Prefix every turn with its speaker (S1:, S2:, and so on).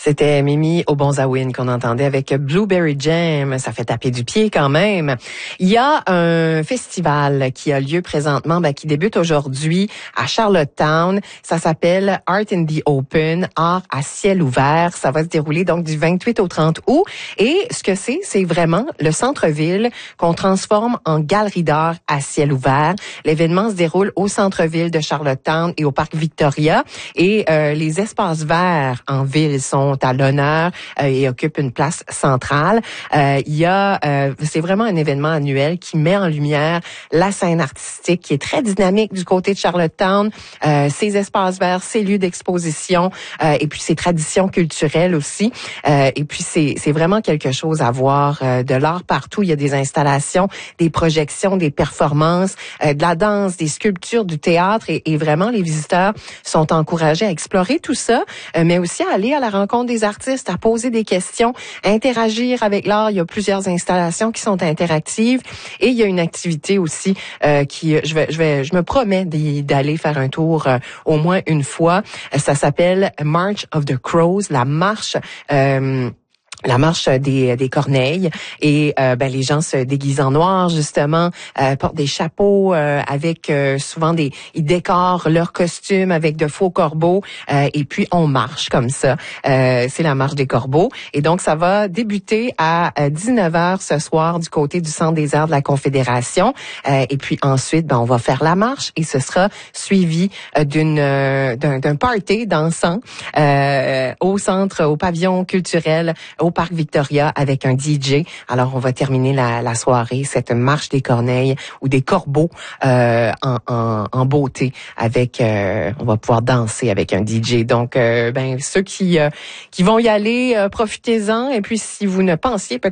S1: C'était Mimi Obonzawin qu'on entendait avec Blueberry Jam. Ça fait taper du pied quand même. Il y a un festival qui a lieu présentement, qui débute aujourd'hui à Charlottetown. Ça s'appelle Art in the Open, art à ciel ouvert. Ça va se dérouler donc du 28 au 30 août. Et ce que c'est vraiment le centre-ville qu'on transforme en galerie d'art à ciel ouvert. L'événement se déroule au centre-ville de Charlottetown et au parc Victoria. Et les espaces verts en ville sont à l'honneur et occupent une place centrale. C'est vraiment un événement annuel qui met en lumière la scène artistique qui est très dynamique du côté de Charlottetown, ses espaces verts, ses lieux d'exposition et puis ses traditions culturelles aussi. Et puis c'est vraiment quelque chose à voir, de l'art partout. Il y a des installations, des projections, des performances, de la danse, des sculptures, du théâtre et vraiment les visiteurs sont encouragés à explorer tout ça, mais aussi à aller à la rencontre des artistes, à poser des questions, à interagir avec l'art. Il y a plusieurs installations qui sont interactives et il y a une activité aussi je me promets d'aller faire un tour au moins une fois. Ça s'appelle March of the Crows, la marche des corneilles et les gens se déguisent en noir justement, portent des chapeaux avec souvent ils décorent leurs costumes avec de faux corbeaux et puis on marche comme ça. C'est la marche des corbeaux et donc ça va débuter à 19h ce soir du côté du Centre des Arts de la Confédération et puis ensuite on va faire la marche et ce sera suivi d'un party dansant au pavillon culturel au parc Victoria avec un DJ. Alors, on va terminer la soirée, cette marche des corneilles ou des corbeaux en beauté avec, on va pouvoir danser avec un DJ. Donc, ceux qui vont y aller, profitez-en. Et puis, si vous ne pensiez peut-être